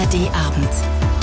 ARD-Abend.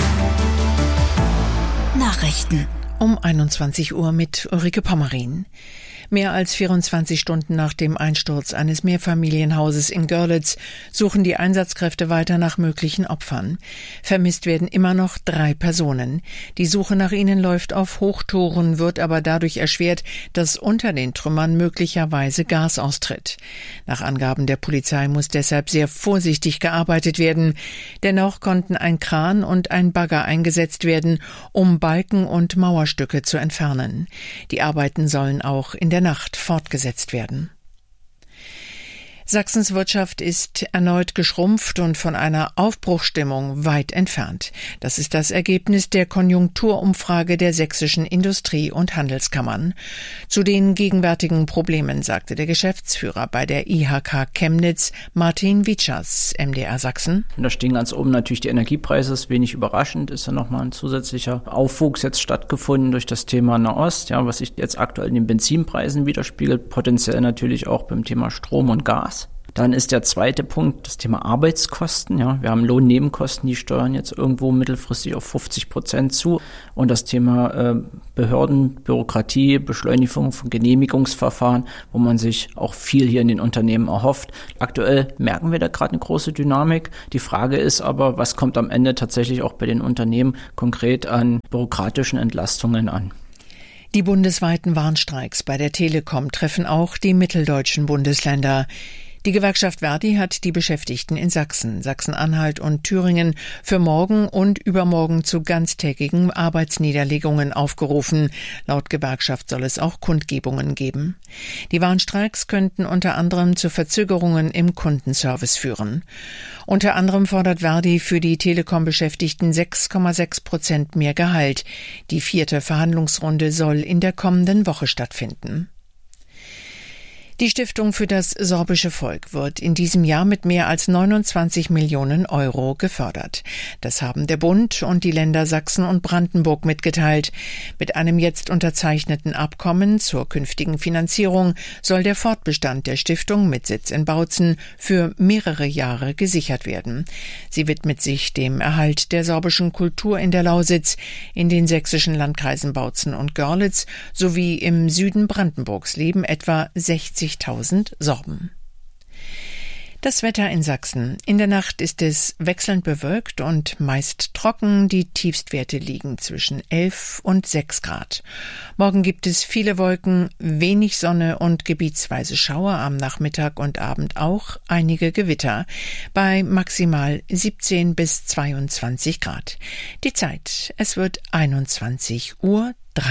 Nachrichten. Um 21 Uhr mit Ulrike Pommerin. Mehr als 24 Stunden nach dem Einsturz eines Mehrfamilienhauses in Görlitz suchen die Einsatzkräfte weiter nach möglichen Opfern. Vermisst werden immer noch 3 Personen. Die Suche nach ihnen läuft auf Hochtouren, wird aber dadurch erschwert, dass unter den Trümmern möglicherweise Gas austritt. Nach Angaben der Polizei muss deshalb sehr vorsichtig gearbeitet werden. Dennoch konnten ein Kran und ein Bagger eingesetzt werden, um Balken und Mauerstücke zu entfernen. Die Arbeiten sollen auch in der Nacht fortgesetzt werden. Sachsens Wirtschaft ist erneut geschrumpft und von einer Aufbruchsstimmung weit entfernt. Das ist das Ergebnis der Konjunkturumfrage der sächsischen Industrie- und Handelskammern. Zu den gegenwärtigen Problemen sagte der Geschäftsführer bei der IHK Chemnitz, Martin Witschers, MDR Sachsen. Da stehen ganz oben natürlich die Energiepreise, ist wenig überraschend, ist ja nochmal ein zusätzlicher Aufwuchs jetzt stattgefunden durch das Thema Nahost, ja, was sich jetzt aktuell in den Benzinpreisen widerspiegelt, potenziell natürlich auch beim Thema Strom und Gas. Dann ist der zweite Punkt das Thema Arbeitskosten. Ja, wir haben Lohnnebenkosten, die steuern jetzt irgendwo mittelfristig auf 50% zu. Und das Thema Behörden, Bürokratie, Beschleunigung von Genehmigungsverfahren, wo man sich auch viel hier in den Unternehmen erhofft. Aktuell merken wir da gerade eine große Dynamik. Die Frage ist aber, was kommt am Ende tatsächlich auch bei den Unternehmen konkret an bürokratischen Entlastungen an? Die bundesweiten Warnstreiks bei der Telekom treffen auch die mitteldeutschen Bundesländer. Die Gewerkschaft Verdi hat die Beschäftigten in Sachsen, Sachsen-Anhalt und Thüringen für morgen und übermorgen zu ganztägigen Arbeitsniederlegungen aufgerufen. Laut Gewerkschaft soll es auch Kundgebungen geben. Die Warnstreiks könnten unter anderem zu Verzögerungen im Kundenservice führen. Unter anderem fordert Verdi für die Telekom-Beschäftigten 6,6% mehr Gehalt. Die 4. Verhandlungsrunde soll in der kommenden Woche stattfinden. Die Stiftung für das sorbische Volk wird in diesem Jahr mit mehr als 29 Millionen Euro gefördert. Das haben der Bund und die Länder Sachsen und Brandenburg mitgeteilt. Mit einem jetzt unterzeichneten Abkommen zur künftigen Finanzierung soll der Fortbestand der Stiftung mit Sitz in Bautzen für mehrere Jahre gesichert werden. Sie widmet sich dem Erhalt der sorbischen Kultur in der Lausitz, in den sächsischen Landkreisen Bautzen und Görlitz sowie im Süden Brandenburgs leben etwa 60.000 Sorben. Das Wetter in Sachsen. In der Nacht ist es wechselnd bewölkt und meist trocken. Die Tiefstwerte liegen zwischen 11 und 6 Grad. Morgen gibt es viele Wolken, wenig Sonne und gebietsweise Schauer, am Nachmittag und Abend auch einige Gewitter. Bei maximal 17 bis 22 Grad. Die Zeit, es wird 21:03 Uhr.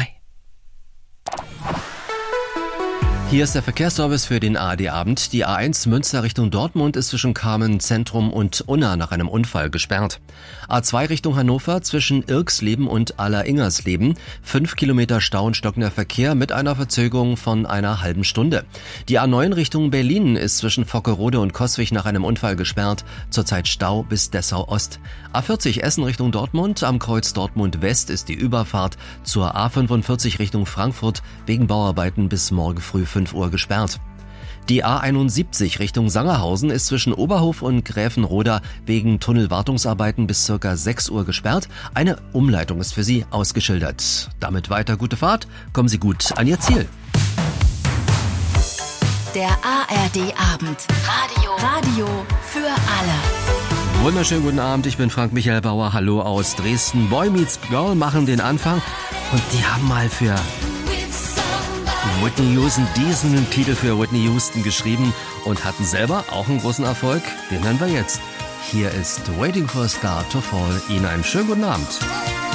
Hier ist der Verkehrsservice für den ARD-Abend. Die A1 Münster Richtung Dortmund ist zwischen Kamen Zentrum und Unna nach einem Unfall gesperrt. A2 Richtung Hannover zwischen Irksleben und Alleringers-Leben. 5 Kilometer Stau und stockender Verkehr mit einer Verzögerung von einer halben Stunde. Die A9 Richtung Berlin ist zwischen Vockerode und Coswig nach einem Unfall gesperrt. Zurzeit Stau bis Dessau Ost. A40 Essen Richtung Dortmund. Am Kreuz Dortmund West ist die Überfahrt zur A45 Richtung Frankfurt wegen Bauarbeiten bis morgen früh 5 Uhr gesperrt. Die A71 Richtung Sangerhausen ist zwischen Oberhof und Gräfenroda wegen Tunnelwartungsarbeiten bis ca. 6 Uhr gesperrt. Eine Umleitung ist für Sie ausgeschildert. Damit weiter gute Fahrt, kommen Sie gut an Ihr Ziel. Der ARD-Abend. Radio für alle. Wunderschönen guten Abend, ich bin Frank Michael Bauer. Hallo aus Dresden. Boy Meets Girl machen den Anfang und die haben mal für Whitney Houston diesen Titel für Whitney Houston geschrieben und hatten selber auch einen großen Erfolg. Den hören wir jetzt. Hier ist Waiting for a Star to Fall. Ihnen einen schönen guten Abend.